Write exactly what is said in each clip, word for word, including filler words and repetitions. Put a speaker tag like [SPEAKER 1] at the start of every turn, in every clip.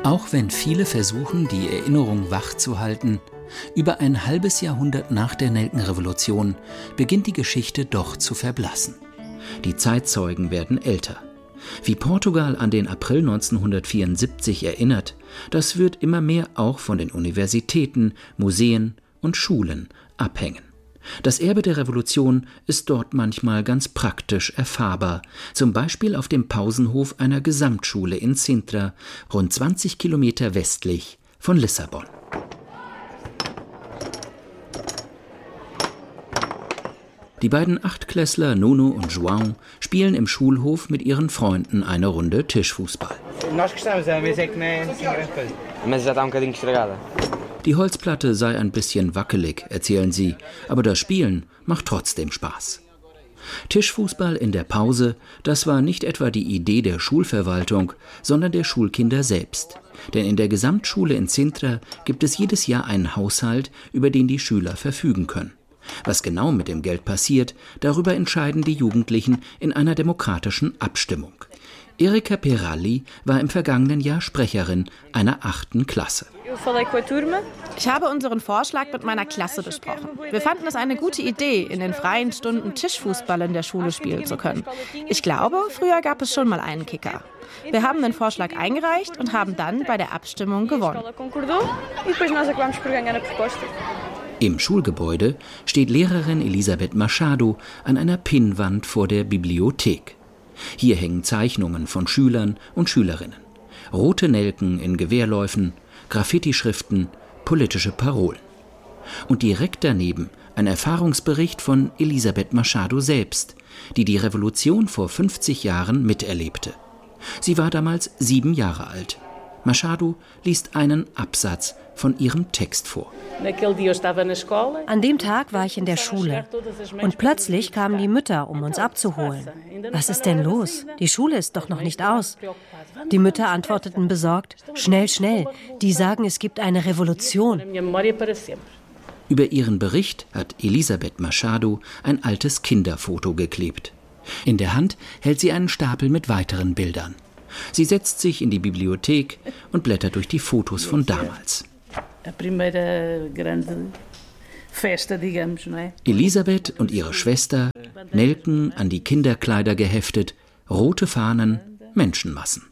[SPEAKER 1] Auch wenn viele versuchen, die Erinnerung wachzuhalten, über ein halbes Jahrhundert nach der Nelkenrevolution beginnt die Geschichte doch zu verblassen. Die Zeitzeugen werden älter. Wie Portugal an den April neunzehnhundertvierundsiebzig erinnert, das wird immer mehr auch von den Universitäten, Museen und Schulen abhängen. Das Erbe der Revolution ist dort manchmal ganz praktisch erfahrbar, zum Beispiel auf dem Pausenhof einer Gesamtschule in Sintra, rund zwanzig Kilometer westlich von Lissabon. Die beiden Achtklässler Nuno und João spielen im Schulhof mit ihren Freunden eine Runde Tischfußball. Die Holzplatte sei ein bisschen wackelig, erzählen sie, aber das Spielen macht trotzdem Spaß. Tischfußball in der Pause, das war nicht etwa die Idee der Schulverwaltung, sondern der Schulkinder selbst. Denn in der Gesamtschule in Sintra gibt es jedes Jahr einen Haushalt, über den die Schüler verfügen können. Was genau mit dem Geld passiert, darüber entscheiden die Jugendlichen in einer demokratischen Abstimmung. Erika Peralli war im vergangenen Jahr Sprecherin einer achten Klasse.
[SPEAKER 2] Ich habe unseren Vorschlag mit meiner Klasse besprochen. Wir fanden es eine gute Idee, in den freien Stunden Tischfußball in der Schule spielen zu können. Ich glaube, früher gab es schon mal einen Kicker. Wir haben den Vorschlag eingereicht und haben dann bei der Abstimmung gewonnen.
[SPEAKER 1] Im Schulgebäude steht Lehrerin Elisabeth Machado an einer Pinnwand vor der Bibliothek. Hier hängen Zeichnungen von Schülern und Schülerinnen. Rote Nelken in Gewehrläufen, Graffiti-Schriften, politische Parolen. Und direkt daneben ein Erfahrungsbericht von Elisabeth Machado selbst, die die Revolution vor fünfzig Jahren miterlebte. Sie war damals sieben Jahre alt. Machado liest einen Absatz von ihrem Text vor.
[SPEAKER 3] An dem Tag war ich in der Schule und plötzlich kamen die Mütter, um uns abzuholen. Was ist denn los? Die Schule ist doch noch nicht aus. Die Mütter antworteten besorgt, schnell, schnell, die sagen, es gibt eine Revolution.
[SPEAKER 1] Über ihren Bericht hat Elisabeth Machado ein altes Kinderfoto geklebt. In der Hand hält sie einen Stapel mit weiteren Bildern. Sie setzt sich in die Bibliothek und blättert durch die Fotos von damals. Elisabeth und ihre Schwester, Nelken an die Kinderkleider geheftet, rote Fahnen, Menschenmassen.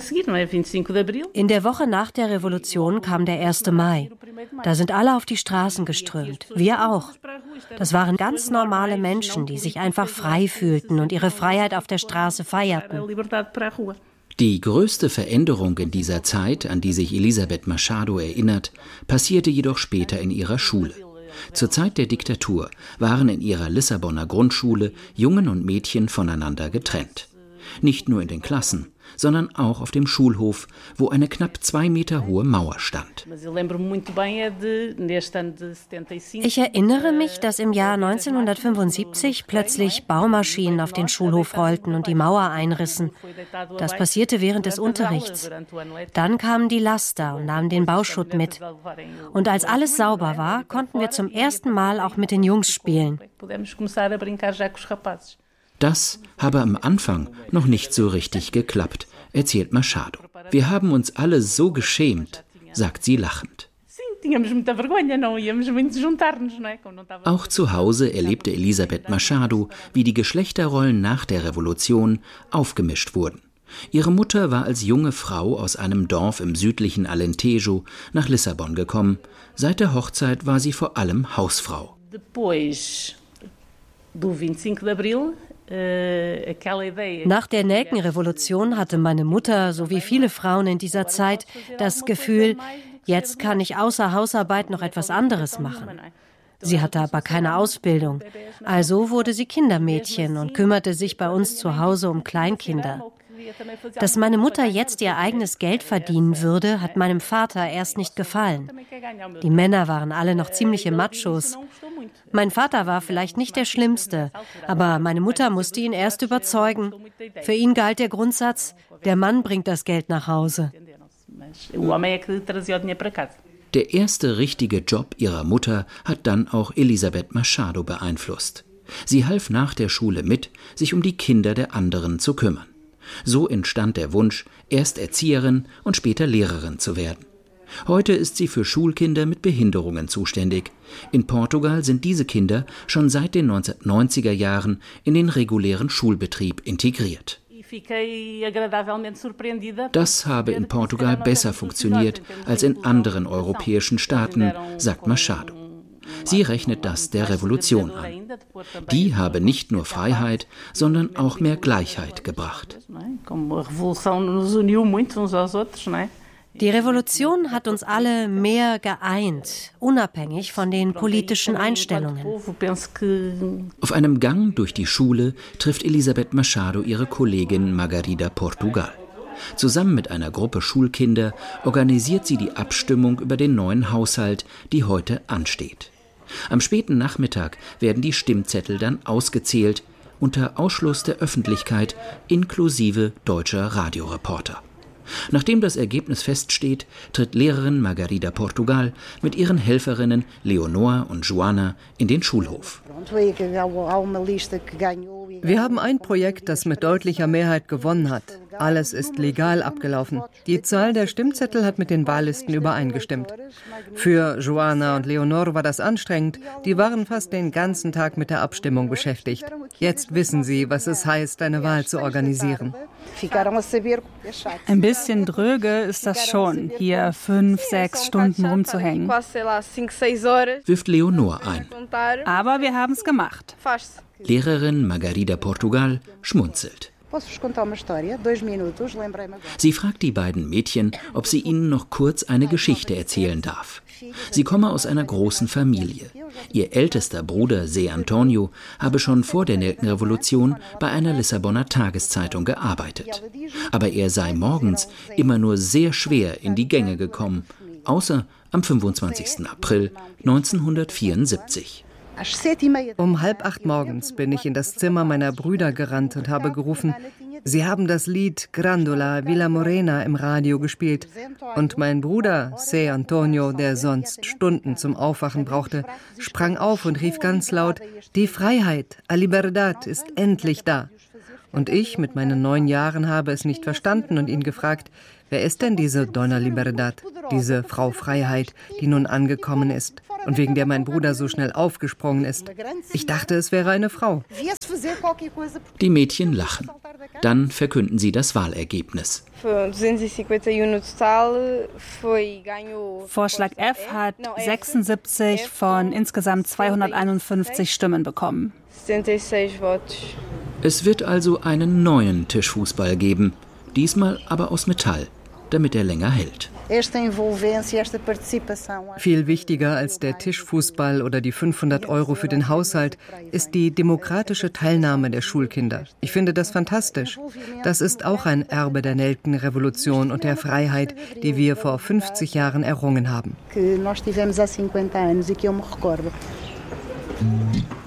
[SPEAKER 3] In der Woche nach der Revolution kam der erste Mai. Da sind alle auf die Straßen geströmt, wir auch. Das waren ganz normale Menschen, die sich einfach frei fühlten und ihre Freiheit auf der Straße feierten.
[SPEAKER 1] Die größte Veränderung in dieser Zeit, an die sich Elisabeth Machado erinnert, passierte jedoch später in ihrer Schule. Zur Zeit der Diktatur waren in ihrer Lissabonner Grundschule Jungen und Mädchen voneinander getrennt. Nicht nur in den Klassen, sondern auch auf dem Schulhof, wo eine knapp zwei Meter hohe Mauer stand.
[SPEAKER 3] Ich erinnere mich, dass im Jahr neunzehnhundertfünfundsiebzig plötzlich Baumaschinen auf den Schulhof rollten und die Mauer einrissen. Das passierte während des Unterrichts. Dann kamen die Laster und nahmen den Bauschutt mit. Und als alles sauber war, konnten wir zum ersten Mal auch mit den Jungs spielen.
[SPEAKER 1] Das habe am Anfang noch nicht so richtig geklappt, erzählt Machado. Wir haben uns alle so geschämt, sagt sie lachend. Auch zu Hause erlebte Elisabeth Machado, wie die Geschlechterrollen nach der Revolution aufgemischt wurden. Ihre Mutter war als junge Frau aus einem Dorf im südlichen Alentejo nach Lissabon gekommen. Seit der Hochzeit war sie vor allem Hausfrau.
[SPEAKER 3] Nach der Nelkenrevolution hatte meine Mutter, so wie viele Frauen in dieser Zeit, das Gefühl, jetzt kann ich außer Hausarbeit noch etwas anderes machen. Sie hatte aber keine Ausbildung, also wurde sie Kindermädchen und kümmerte sich bei uns zu Hause um Kleinkinder. Dass meine Mutter jetzt ihr eigenes Geld verdienen würde, hat meinem Vater erst nicht gefallen. Die Männer waren alle noch ziemliche Machos. Mein Vater war vielleicht nicht der Schlimmste, aber meine Mutter musste ihn erst überzeugen. Für ihn galt der Grundsatz, der Mann bringt das Geld nach Hause.
[SPEAKER 1] Der erste richtige Job ihrer Mutter hat dann auch Elisabeth Machado beeinflusst. Sie half nach der Schule mit, sich um die Kinder der anderen zu kümmern. So entstand der Wunsch, erst Erzieherin und später Lehrerin zu werden. Heute ist sie für Schulkinder mit Behinderungen zuständig. In Portugal sind diese Kinder schon seit den neunzehnhundertneunziger Jahren in den regulären Schulbetrieb integriert. Das habe in Portugal besser funktioniert als in anderen europäischen Staaten, sagt Machado. Sie rechnet das der Revolution an. Die habe nicht nur Freiheit, sondern auch mehr Gleichheit gebracht.
[SPEAKER 3] Die Revolution hat uns alle mehr geeint, unabhängig von den politischen Einstellungen.
[SPEAKER 1] Auf einem Gang durch die Schule trifft Elisabeth Machado ihre Kollegin Margarida Portugal. Zusammen mit einer Gruppe Schulkinder organisiert sie die Abstimmung über den neuen Haushalt, die heute ansteht. Am späten Nachmittag werden die Stimmzettel dann ausgezählt, unter Ausschluss der Öffentlichkeit inklusive deutscher Radioreporter. Nachdem das Ergebnis feststeht, tritt Lehrerin Margarida Portugal mit ihren Helferinnen Leonor und Joana in den Schulhof.
[SPEAKER 4] Wir haben ein Projekt, das mit deutlicher Mehrheit gewonnen hat. Alles ist legal abgelaufen. Die Zahl der Stimmzettel hat mit den Wahllisten übereingestimmt. Für Joana und Leonor war das anstrengend. Die waren fast den ganzen Tag mit der Abstimmung beschäftigt. Jetzt wissen sie, was es heißt, eine Wahl zu organisieren.
[SPEAKER 5] Ein bisschen dröge ist das schon, hier fünf, sechs Stunden rumzuhängen.
[SPEAKER 1] Wirft Leonor ein.
[SPEAKER 5] Aber wir haben es gemacht.
[SPEAKER 1] Lehrerin Margarida Portugal schmunzelt. Sie fragt die beiden Mädchen, ob sie ihnen noch kurz eine Geschichte erzählen darf. Sie komme aus einer großen Familie. Ihr ältester Bruder, Zé Antonio, habe schon vor der Nelkenrevolution bei einer Lissabonner Tageszeitung gearbeitet. Aber er sei morgens immer nur sehr schwer in die Gänge gekommen, außer am fünfundzwanzigsten April neunzehnhundertvierundsiebzig.
[SPEAKER 4] Um halb acht morgens bin ich in das Zimmer meiner Brüder gerannt und habe gerufen, sie haben das Lied Grandola Vila Morena im Radio gespielt. Und mein Bruder, Zé Antonio, der sonst Stunden zum Aufwachen brauchte, sprang auf und rief ganz laut, die Freiheit, a liberdad, ist endlich da. Und ich mit meinen neun Jahren habe es nicht verstanden und ihn gefragt, wer ist denn diese Donna Liberdad, diese Frau Freiheit, die nun angekommen ist und wegen der mein Bruder so schnell aufgesprungen ist? Ich dachte, es wäre eine Frau.
[SPEAKER 1] Die Mädchen lachen. Dann verkünden sie das Wahlergebnis.
[SPEAKER 5] Vorschlag F hat sechsundsiebzig von insgesamt zweihunderteinundfünfzig Stimmen bekommen.
[SPEAKER 1] Es wird also einen neuen Tischfußball geben, diesmal aber aus Metall, damit er länger hält.
[SPEAKER 4] Viel wichtiger als der Tischfußball oder die fünfhundert Euro für den Haushalt ist die demokratische Teilnahme der Schulkinder. Ich finde das fantastisch. Das ist auch ein Erbe der Nelkenrevolution und der Freiheit, die wir vor fünfzig Jahren errungen haben.